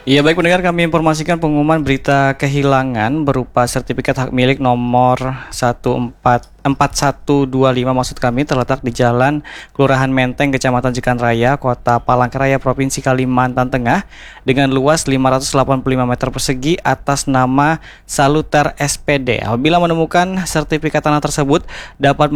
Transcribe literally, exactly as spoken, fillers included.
Iya baik pendengar, kami informasikan pengumuman berita kehilangan berupa sertifikat hak milik nomor satu empat empat satu dua lima maksud kami, terletak di Jalan Kelurahan Menteng, Kecamatan Jekan Raya, Kota Palangkaraya, Provinsi Kalimantan Tengah, dengan luas lima ratus delapan puluh lima meter persegi atas nama Saluter S P D. Apabila menemukan sertifikat tanah tersebut, dapat